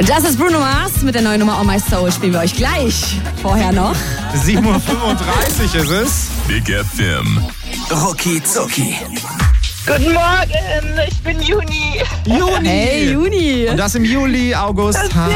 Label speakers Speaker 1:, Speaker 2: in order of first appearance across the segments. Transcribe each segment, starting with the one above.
Speaker 1: Das ist Bruno Mars mit der neuen Nummer On My Soul. Spielen wir euch gleich. Vorher noch
Speaker 2: 7:35 Uhr ist es.
Speaker 3: Big FM.
Speaker 4: Rucki Zucki.
Speaker 5: Guten Morgen, ich bin Juni.
Speaker 2: Juni.
Speaker 1: Hey, Juni.
Speaker 2: Und das im Juli, August.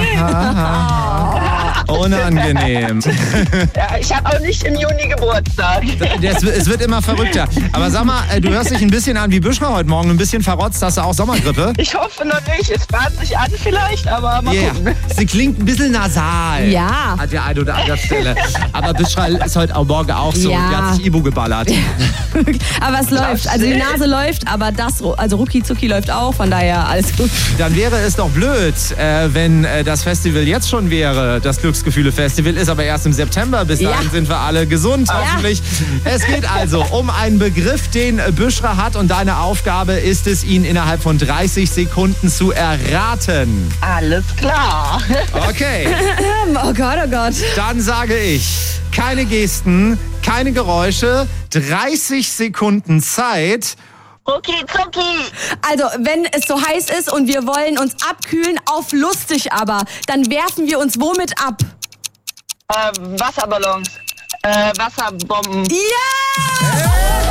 Speaker 2: Unangenehm.
Speaker 5: Ja, ich habe auch nicht im Juni Geburtstag.
Speaker 2: Es wird immer verrückter. Aber sag mal, du hörst dich ein bisschen an wie Büschner heute Morgen. Ein bisschen verrotzt. Hast du auch Sommergrippe?
Speaker 5: Ich hoffe noch nicht. Es bahnt sich an vielleicht, aber mal gucken.
Speaker 2: Sie klingt ein bisschen nasal.
Speaker 1: Ja.
Speaker 2: An der einen oder anderen Stelle. Aber Büschner ist heute auch morgen auch so.
Speaker 1: Ja.
Speaker 2: Die hat sich Ibu geballert.
Speaker 1: Aber es läuft. Also die Nase läuft, aber also Rucki Zucki läuft auch. Von daher alles gut.
Speaker 2: Dann wäre es doch blöd, wenn das Festival jetzt schon wäre. Das Glücksgefühle-Festival ist aber erst im September. Bis dahin sind wir alle gesund, hoffentlich. Es geht also um einen Begriff, den Büschra hat. Und deine Aufgabe ist es, ihn innerhalb von 30 Sekunden zu erraten.
Speaker 5: Alles klar.
Speaker 2: Okay.
Speaker 1: Oh Gott, oh Gott.
Speaker 2: Dann sage ich, keine Gesten, keine Geräusche, 30 Sekunden Zeit.
Speaker 5: Rucki Zucki.
Speaker 1: Also, wenn es so heiß ist und wir wollen uns abkühlen, auf lustig aber, dann werfen wir uns womit ab?
Speaker 5: Wasserballons. Wasserbomben.
Speaker 1: Ja!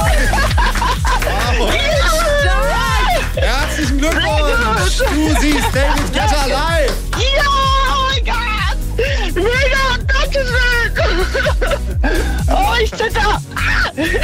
Speaker 2: Wow. Herzlichen Glückwunsch. Du siehst David Guetta live.
Speaker 5: Ja, oh mein Gott. Mega, Dankeschön. Oh, ich zitter.